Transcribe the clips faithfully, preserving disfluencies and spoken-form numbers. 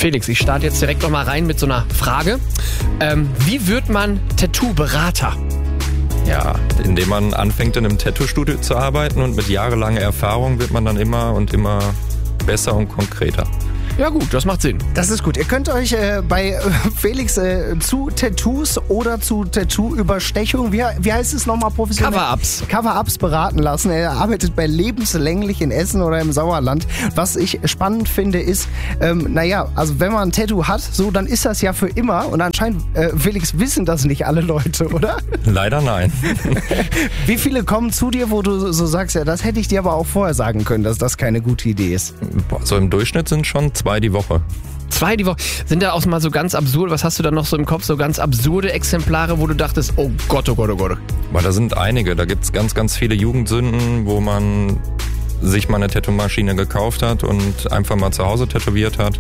Felix, ich starte jetzt direkt nochmal rein mit so einer Frage. Ähm, wie wird man Tattoo-Berater? Ja, indem man anfängt in einem Tattoo-Studio zu arbeiten und mit jahrelanger Erfahrung wird man dann immer und immer besser und konkreter. Ja gut, das macht Sinn. Das ist gut. Ihr könnt euch äh, bei äh, Felix äh, zu Tattoos oder zu Tattoo-Überstechung, wie, wie heißt es nochmal professionell? Cover-Ups. Cover-Ups beraten lassen. Er arbeitet bei Lebenslänglich in Essen oder im Sauerland. Was ich spannend finde ist, ähm, naja, also wenn man ein Tattoo hat, so dann ist das ja für immer und anscheinend, äh, Felix, wissen das nicht alle Leute, oder? Leider nein. Wie viele kommen zu dir, wo du so sagst, ja, das hätte ich dir aber auch vorher sagen können, dass das keine gute Idee ist? Boah, so im Durchschnitt sind schon zwei die Woche. Zwei die Woche. Sind da auch mal so ganz absurd, was hast du da noch so im Kopf, so ganz absurde Exemplare, wo du dachtest, oh Gott, oh Gott, oh Gott. Weil da sind einige, da gibt es ganz, ganz viele Jugendsünden, wo man sich mal eine Tattoo-Maschine gekauft hat und einfach mal zu Hause tätowiert hat.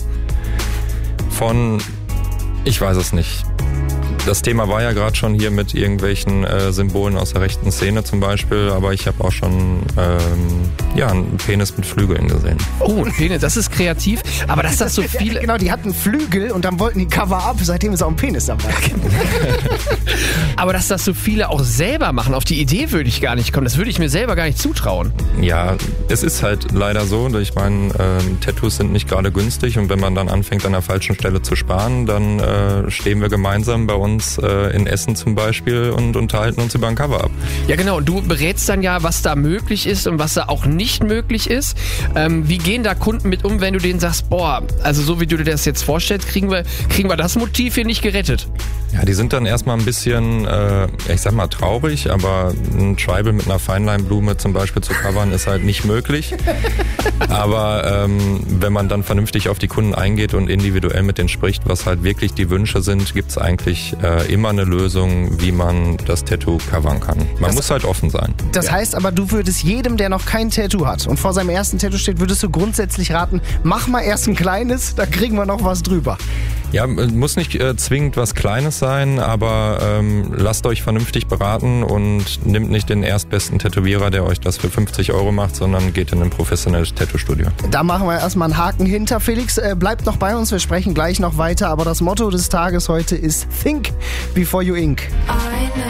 Von, ich weiß es nicht. Das Thema war ja gerade schon hier mit irgendwelchen äh, Symbolen aus der rechten Szene zum Beispiel, aber ich habe auch schon ähm, ja, einen Penis mit Flügeln gesehen. Oh, ein Penis, das ist kreativ, aber dass das so viele... Genau, die hatten Flügel und dann wollten die Cover-Up, seitdem ist auch ein Penis dabei. Aber dass das so viele auch selber machen, auf die Idee würde ich gar nicht kommen, das würde ich mir selber gar nicht zutrauen. Ja, es ist halt leider so, ich meine, äh, Tattoos sind nicht gerade günstig und wenn man dann anfängt an der falschen Stelle zu sparen, dann äh, stehen wir gemeinsam bei uns in Essen zum Beispiel und unterhalten uns über ein Cover-Up. Ja genau, und du berätst dann ja, was da möglich ist und was da auch nicht möglich ist. Ähm, wie gehen da Kunden mit um, wenn du denen sagst, boah, also so wie du dir das jetzt vorstellst, kriegen wir, kriegen wir das Motiv hier nicht gerettet? Ja, die sind dann erstmal ein bisschen, äh, ich sag mal traurig, aber ein Tribal mit einer Feinleinblume zum Beispiel zu covern ist halt nicht möglich. Aber ähm, wenn man dann vernünftig auf die Kunden eingeht und individuell mit denen spricht, was halt wirklich die Wünsche sind, gibt's eigentlich äh, immer eine Lösung, wie man das Tattoo covern kann. Man das, muss halt offen sein. Das ja. heißt aber, du würdest jedem, der noch kein Tattoo hat und vor seinem ersten Tattoo steht, würdest du grundsätzlich raten, mach mal erst ein kleines, da kriegen wir noch was drüber. Ja, muss nicht äh, zwingend was Kleines sein, aber ähm, lasst euch vernünftig beraten und nehmt nicht den erstbesten Tätowierer, der euch das für fünfzig Euro macht, sondern geht in ein professionelles Tattoo-Studio. Da machen wir erstmal einen Haken hinter. Felix, äh, bleibt noch bei uns, wir sprechen gleich noch weiter, aber das Motto des Tages heute ist Think Before You Ink.